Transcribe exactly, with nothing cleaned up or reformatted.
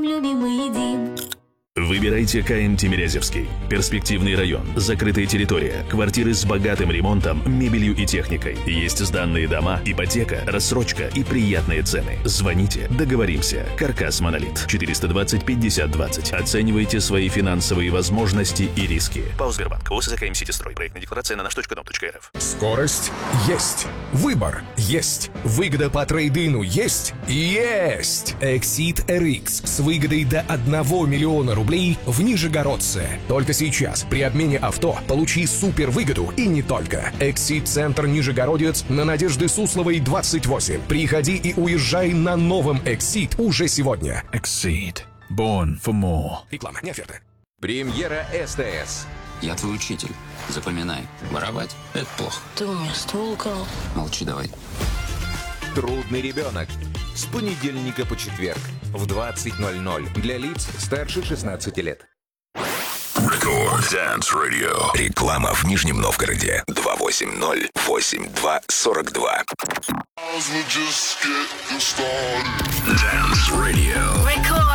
любимый едим. Выбирайте КМ Тимирязевский. Перспективный район, закрытая территория, квартиры с богатым ремонтом, мебелью и техникой. Есть сданные дома, ипотека, рассрочка и приятные цены. Звоните, договоримся. Каркас Монолит. четыреста двадцать пятьдесят двадцать. Оценивайте свои финансовые возможности и риски. ПАО Сбербанк. ОСЗ КМ Ситистрой. Проектная декларация на наш точка дом точка рф. Скорость есть. Выбор есть. Выгода по трейд-ину есть. Есть! Exit эр икс с выгодой до одного миллиона рублей в Нижегородце. Только сейчас при обмене авто получи супер выгоду и не только. Exit-центр Нижегородец на Надежды Сусловой двадцать восемь. Приходи и уезжай на новом Exit уже сегодня. Exceed. Born for more. Реклама, не оферта. Премьера СТС. Я твой учитель. Запоминай. Воровать – это плохо. Ты у меня ствол украл. Молчи давай. Трудный ребенок. С понедельника по четверг в двадцать ноль ноль для лиц старше шестнадцати лет. Record Dance Radio. Реклама в Нижнем Новгороде. два восемь ноль восемь два сорок два. Dance Radio.